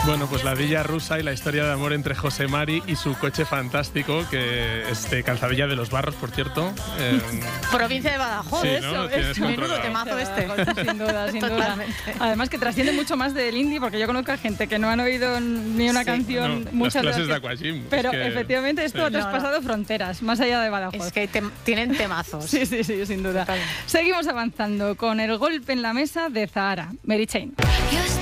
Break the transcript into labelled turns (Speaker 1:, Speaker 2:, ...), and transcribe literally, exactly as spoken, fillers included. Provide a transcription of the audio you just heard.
Speaker 1: Bueno, pues la Villa Rusa y la historia de amor entre José Mari y su coche fantástico, que es de Calzadilla de los Barros, por cierto. Eh,
Speaker 2: Provincia de Badajoz.
Speaker 1: sí,
Speaker 2: Eso,
Speaker 1: ¿no? Tienes
Speaker 2: eso. Menudo
Speaker 1: controlado.
Speaker 2: temazo este.
Speaker 3: Sin duda, sin duda.
Speaker 2: Totalmente.
Speaker 3: Además que trasciende mucho más del indie, porque yo conozco a gente que no han oído ni una
Speaker 2: Sí.
Speaker 3: canción,
Speaker 1: No,
Speaker 3: muchas
Speaker 1: las
Speaker 3: de
Speaker 1: clases
Speaker 3: las
Speaker 1: de
Speaker 3: que-
Speaker 1: Aquagym.
Speaker 3: Pero
Speaker 1: es que-
Speaker 3: efectivamente esto
Speaker 1: sí.
Speaker 3: ha traspasado fronteras, más allá de Badajoz.
Speaker 2: Es que tem- tienen temazos.
Speaker 3: Sí, sí, sí, sin duda.
Speaker 2: Totalmente.
Speaker 3: Seguimos avanzando con el golpe en la mesa de Zahara, Mary Chain.